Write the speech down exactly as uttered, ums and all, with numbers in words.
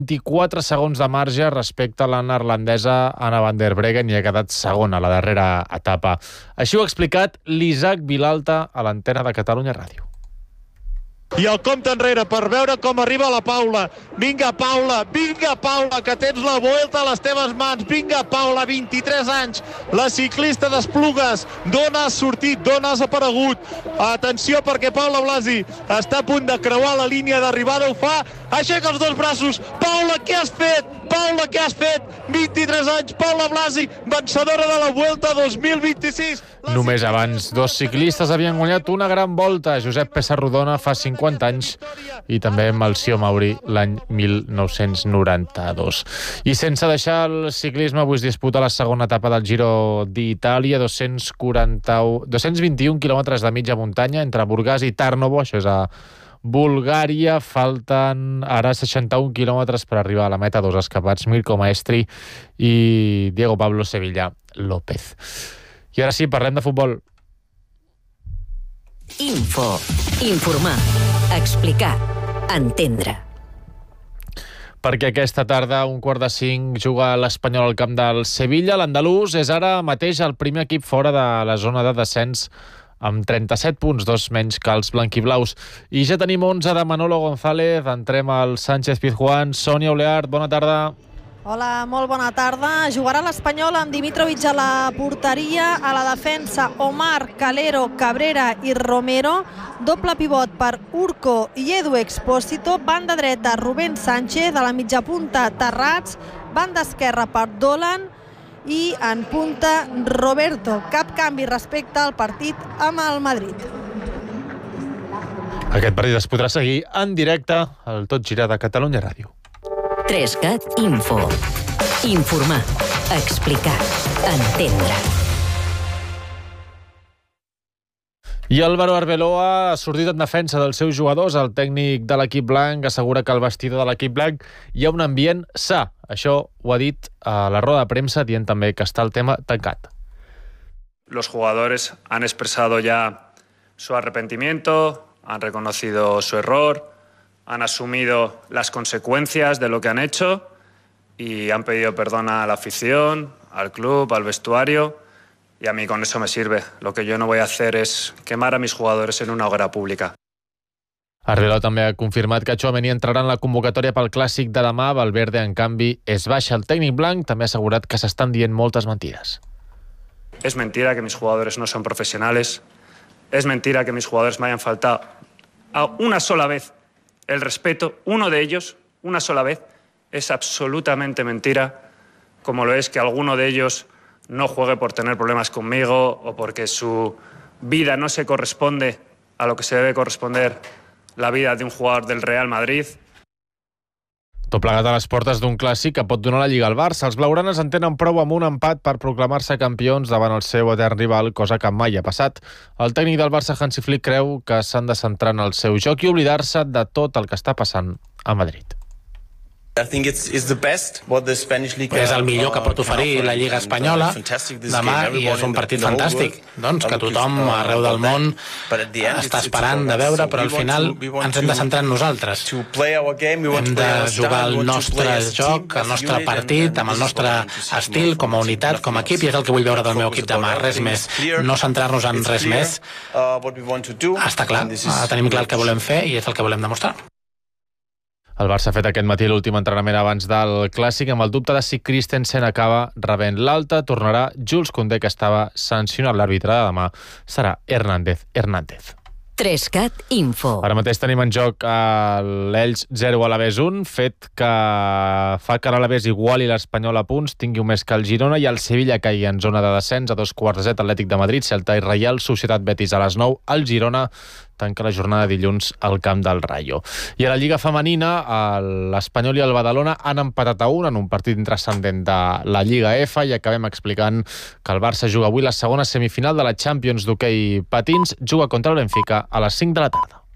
vint-i-quatre segons de marge respecte a la neerlandesa Anna van der Breggen i ha quedat segona a la darrera etapa. Així ho ha explicat l'Isaac Vilalta a l'antena de Catalunya Ràdio. I el compte enrere per veure com arriba la Paula. Vinga, Paula, vinga, Paula, que tens la Vuelta a les teves mans. Vinga, Paula, vint-i-tres anys, la ciclista d'Esplugues. D'on has sortit, d'on has aparegut? Atenció, perquè Paula Blasi està a punt de creuar la línia d'arribada. Ho fa, aixeca els dos braços. Paula, què has fet? Paula, què has fet? vint-i-tres anys, Paula Blasi, vencedora de la Vuelta dos mil vint-i-sis. Només abans, dos ciclistes havien guanyat una gran volta. Josep Pessarrodona fa cinquanta anys i també Melcior Mauri l'any mil nou-cents noranta-dos. I sense deixar el ciclisme, avui es disputa la segona etapa del Giro d'Itàlia, dos-cents quaranta, dos-cents vint-i-un quilòmetres de mitja muntanya entre Burgas i Tarnovo, això és a Bulgària. Falten ara seixanta-un quilòmetres per arribar a la meta, dos escapats, Mirko Maestri i Diego Pablo Sevilla López. I ara sí, parlem de futbol. Info. Informar. Explicar. Entendre. Perquè aquesta tarda, a un quart de cinc, juga l'Espanyol al camp del Sevilla. L'andalús és ara mateix el primer equip fora de la zona de descens amb trenta-set punts, dos menys que els blanquiblaus. I ja tenim onze de Manolo González. Entrem al Sánchez Pizjuán. Sònia Oleart, bona tarda. Hola, molt bona tarda. Jugarà l'Espanyol amb Dimitrovic a la porteria, a la defensa Omar, Calero, Cabrera i Romero, doble pivot per Urco i Edu Expósito, banda dreta Rubén Sánchez, a la mitja punta Terrats, banda esquerra per Dolan i en punta Roberto. Cap canvi respecte al partit amb el Madrid. Aquest partit es podrà seguir en directe al Tot Gira de Catalunya Ràdio. Trescat Info. Informar. Explicar. Entendre. I Álvaro Arbeloa ha sortit en defensa dels seus jugadors. El tècnic de l'equip blanc assegura que al vestidor de l'equip blanc hi ha un ambient sa. Això ho ha dit a la roda de premsa, dient també que està el tema tancat. Los jugadores han expresado ya su arrepentimiento, han reconocido su error, han asumido las consecuencias de lo que han hecho y han pedido perdón a la afición, al club, al vestuario, y a mí con eso me sirve. Lo que yo no voy a hacer es quemar a mis jugadores en una hoguera pública. Arbeloa també ha confirmat que Tchouaméni entrarà en la convocatòria pel clàssic de demà. Valverde, en canvi, és baixa. El tècnic blanc també ha assegurat que s'estan dient moltes mentides. Es mentira que mis jugadores no son profesionales. Es mentira que mis jugadores me hayan faltado a una sola vez el respeto, uno de ellos, una sola vez. Es absolutamente mentira, como lo es que alguno de ellos no juegue por tener problemas conmigo o porque su vida no se corresponde a lo que se debe corresponder la vida de un jugador del Real Madrid. Tot plegat a les portes d'un clàssic que pot donar la Lliga al Barça. Els blaugranes en tenen prou amb un empat per proclamar-se campions davant el seu etern rival, cosa que mai ha passat. El tècnic del Barça, Hansi Flick, creu que s'han de centrar en el seu joc i oblidar-se de tot el que està passant a Madrid. És el millor que pot oferir la Lliga Espanyola demà i és un partit fantàstic, doncs, que tothom arreu del món està esperant de veure, però al final ens hem de centrar en nosaltres. Hem de jugar el nostre joc, el nostre partit, amb el nostre estil, com a unitat, com a equip, i és el que vull veure del meu equip demà, res més. No centrar-nos en res més. Està clar, tenim clar el que volem fer i és el que volem demostrar. El Barça ha fet aquest matí l'últim entrenament abans del Clàssic amb el dubte de si Christensen acaba rebent l'alta. Tornarà Jules Koundé, que estava sancionat. L'àrbitre de demà serà Hernández Hernández. Trescat Info. Ara mateix tenim en joc l'Elx zero, Alavés un, fet que fa que l'Alavés iguali l'Espanyol a punts, tingui un més que el Girona, i el Sevilla caigui en zona de descens a dos quarts de set. Atlètic de Madrid, Celta i Reial Societat Betis a les nou. El Girona tanca la jornada de dilluns al camp del Rayo. I a la Lliga Femenina, l'Espanyol i el Badalona han empatat a un en un partit intrascendent de la Lliga F, i acabem explicant que el Barça juga avui la segona semifinal de la Champions d'hoquei patins, juga contra el Benfica a les cinc de la tarda.